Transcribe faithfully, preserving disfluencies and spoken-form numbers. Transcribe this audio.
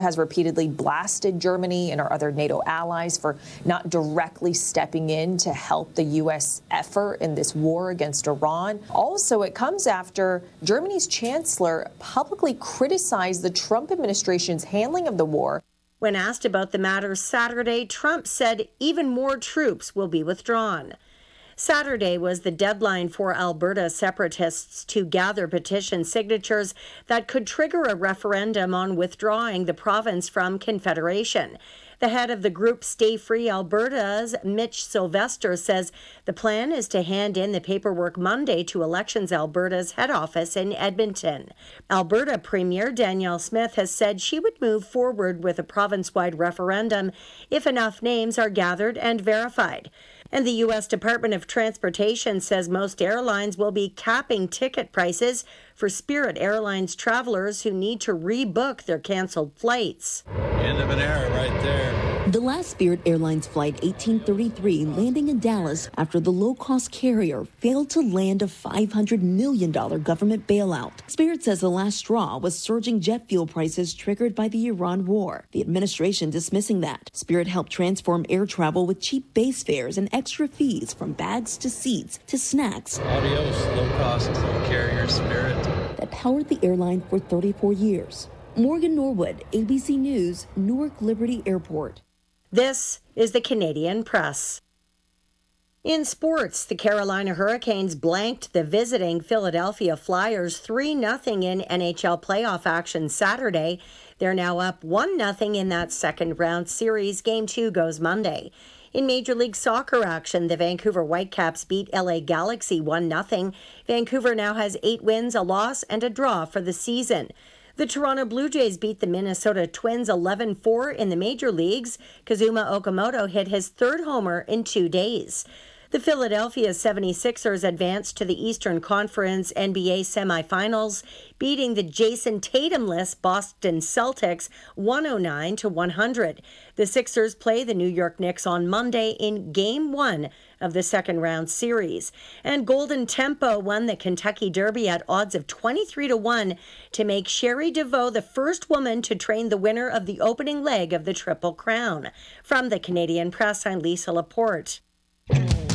has repeatedly blasted Germany and our other NATO allies for not directly stepping in to help the U S effort in this war against Iran. Also, it comes after Germany's chancellor publicly criticized the Trump administration's handling of the war. When asked about the matter Saturday, Trump said even more troops will be withdrawn. Saturday was the deadline for Alberta separatists to gather petition signatures that could trigger a referendum on withdrawing the province from Confederation. The head of the group Stay Free Alberta's Mitch Sylvester says the plan is to hand in the paperwork Monday to Elections Alberta's head office in Edmonton. Alberta Premier Danielle Smith has said she would move forward with a province-wide referendum if enough names are gathered and verified. And the U S Department of Transportation says most airlines will be capping ticket prices for Spirit Airlines travelers who need to rebook their canceled flights. End of an era right there. The last Spirit Airlines flight eighteen thirty-three landing in Dallas after the low-cost carrier failed to land a five hundred million dollars government bailout. Spirit says the last straw was surging jet fuel prices triggered by the Iran war. The administration dismissing that. Spirit helped transform air travel with cheap base fares and extra fees from bags to seats to snacks. Adios, low-cost carrier Spirit. That powered the airline for thirty-four years. Morgan Norwood, A B C News, Newark Liberty Airport. This is the Canadian Press. In sports, the Carolina Hurricanes blanked the visiting Philadelphia Flyers three nothing in N H L playoff action Saturday. They're now up one nothing in that second round series. Game two goes Monday. In Major League Soccer action, the Vancouver Whitecaps beat L A Galaxy one nothing. Vancouver now has eight wins, a loss, and a draw for the season. The Toronto Blue Jays beat the Minnesota Twins eleven four in the major leagues. Kazuma Okamoto hit his third homer in two days. The Philadelphia seventy-sixers advanced to the Eastern Conference N B A semifinals, beating the Jason Tatum-less Boston Celtics one oh nine to one hundred. The Sixers play the New York Knicks on Monday in Game one of the second round series. And Golden Tempo won the Kentucky Derby at odds of twenty-three to one to make Sherry DeVoe the first woman to train the winner of the opening leg of the Triple Crown. From the Canadian Press, I'm Lisa Laporte.